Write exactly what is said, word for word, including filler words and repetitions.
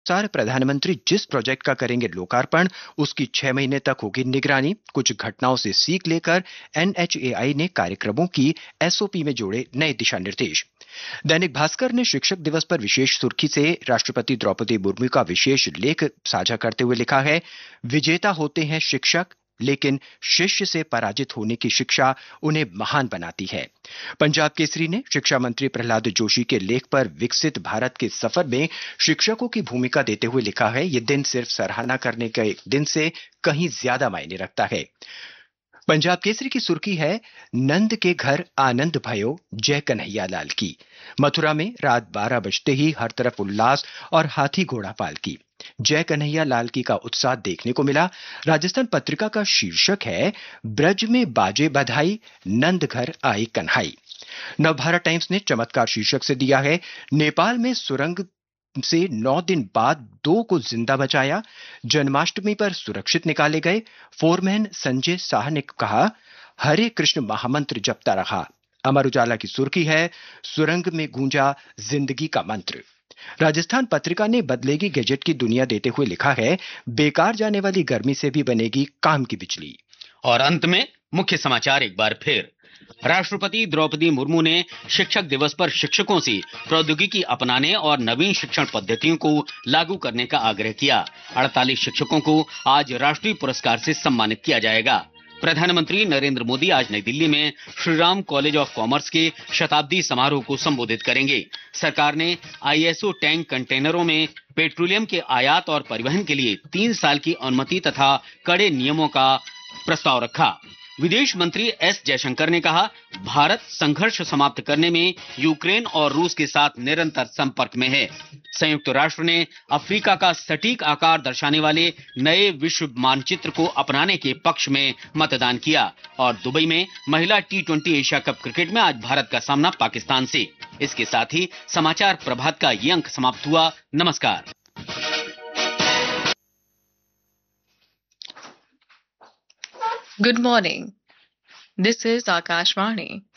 अनुसार प्रधानमंत्री जिस प्रोजेक्ट का करेंगे लोकार्पण, उसकी छह महीने तक होगी निगरानी। कुछ घटनाओं से सीख लेकर एनएचएआई ने कार्यक्रमों की एसओपी में जोड़े नए दिशा निर्देश। दैनिक भास्कर ने शिक्षक दिवस पर विशेष सुर्खी से राष्ट्रपति द्रौपदी मुर्मू का विशेष लेख साझा करते हुए लिखा है, विजेता होते हैं शिक्षक, लेकिन शिष्य से पराजित होने की शिक्षा उन्हें महान बनाती है। पंजाब केसरी ने शिक्षा मंत्री प्रहलाद जोशी के लेख पर विकसित भारत के सफर में शिक्षकों की भूमिका देते हुए लिखा है, यह दिन सिर्फ सराहना करने के दिन से कहीं ज्यादा मायने रखता है। पंजाब केसरी की सुर्खी है, नंद के घर आनंद भयो जय कन्हैया लाल की। मथुरा में रात बारह बजते ही हर तरफ उल्लास और हाथी घोड़ा पालकी। जय कन्हैया लाल की का उत्साह देखने को मिला। राजस्थान पत्रिका का शीर्षक है, ब्रज में बाजे बधाई, नंद घर आई कन्हाई। नवभारत टाइम्स ने चमत्कार शीर्षक से दिया है, नेपाल में सुरंग से नौ दिन बाद दो को जिंदा बचाया। जन्माष्टमी पर सुरक्षित निकाले गए। फोरमैन संजय शाह ने कहा, हरे कृष्ण महामंत्र जपता रहा। अमर उजाला की सुर्खी है, सुरंग में गूंजा जिंदगी का मंत्र। राजस्थान पत्रिका ने बदलेगी गैजेट की दुनिया देते हुए लिखा है, बेकार जाने वाली गर्मी से भी बनेगी काम की बिजली। और अंत में मुख्य समाचार एक बार फिर। राष्ट्रपति द्रौपदी मुर्मू ने शिक्षक दिवस पर शिक्षकों से प्रौद्योगिकी अपनाने और नवीन शिक्षण पद्धतियों को लागू करने का आग्रह किया। अड़तालीस शिक्षकों को आज राष्ट्रीय पुरस्कार से सम्मानित किया जाएगा। प्रधानमंत्री नरेंद्र मोदी आज नई दिल्ली में श्रीराम कॉलेज ऑफ कॉमर्स के शताब्दी समारोह को संबोधित करेंगे। सरकार ने आईएसओ टैंक कंटेनरों में पेट्रोलियम के आयात और परिवहन के लिए तीन साल की अनुमति तथा कड़े नियमों का प्रस्ताव रखा। विदेश मंत्री एस जयशंकर ने कहा, भारत संघर्ष समाप्त करने में यूक्रेन और रूस के साथ निरंतर संपर्क में है। संयुक्त राष्ट्र ने अफ्रीका का सटीक आकार दर्शाने वाले नए विश्व मानचित्र को अपनाने के पक्ष में मतदान किया। और दुबई में महिला T twenty Asia cup cricket में आज भारत का सामना पाकिस्तान से। इसके साथ ही समाचार प्रभात का ये अंक समाप्त हुआ। नमस्कार। Good morning. This is Akashvani.